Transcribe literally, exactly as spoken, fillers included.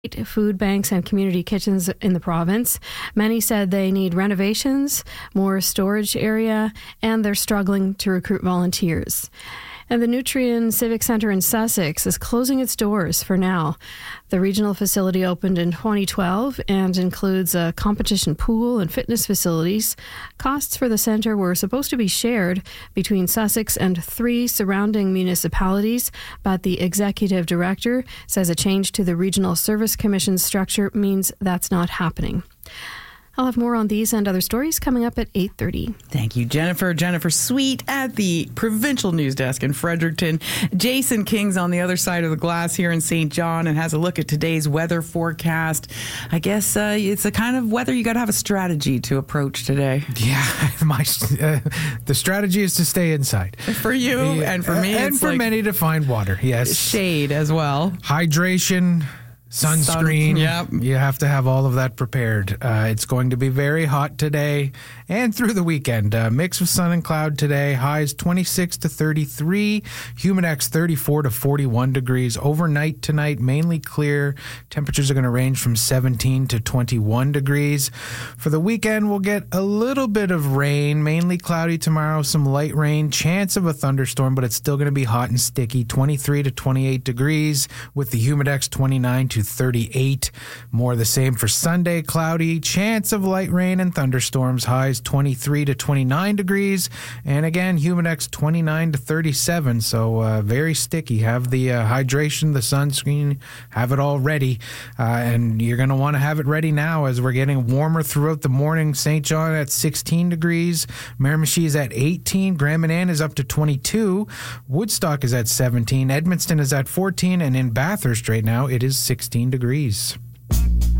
food banks and community kitchens in the province. Many said they need renovations, more storage area, and they're struggling to recruit volunteers. And the Nutrien Civic Centre in Sussex is closing its doors for now. The regional facility opened in twenty twelve and includes a competition pool and fitness facilities. Costs for the centre were supposed to be shared between Sussex and three surrounding municipalities, but the executive director says a change to the Regional Service Commission structure means that's not happening. I'll have more on these and other stories coming up at eight thirty. Thank you, Jennifer. Jennifer Sweet at the Provincial News Desk in Fredericton. Jason King's on the other side of the glass here in Saint John and has a look at today's weather forecast. I guess uh, it's the kind of weather you got to have a strategy to approach today. Yeah, my uh, the strategy is to stay inside. For you yeah. and for me. And it's for like many to find water, yes. Shade as well. Hydration. Sunscreen. Sun, yep. You have to have all of that prepared. Uh, it's going to be very hot today and through the weekend. Uh, mix of sun and cloud today. Highs twenty-six to thirty-three. Humidex thirty-four to forty-one degrees. Overnight tonight, mainly clear. Temperatures are going to range from seventeen to twenty-one degrees. For the weekend, we'll get a little bit of rain. Mainly cloudy tomorrow. Some light rain. Chance of a thunderstorm, but it's still going to be hot and sticky. twenty-three to twenty-eight degrees with the Humidex twenty-nine to thirty-eight. More the same for Sunday. Cloudy, chance of light rain and thunderstorms. Highs twenty-three to twenty-nine degrees. And again, Humidex twenty-nine to thirty-seven. So uh, very sticky. Have the uh, hydration, the sunscreen, have it all ready. Uh, and you're going to want to have it ready now as we're getting warmer throughout the morning. Saint John at sixteen degrees. Miramichi is at eighteen. Grand Manan is up to twenty-two. Woodstock is at seventeen. Edmundston is at fourteen. And in Bathurst right now, it is sixteen degrees.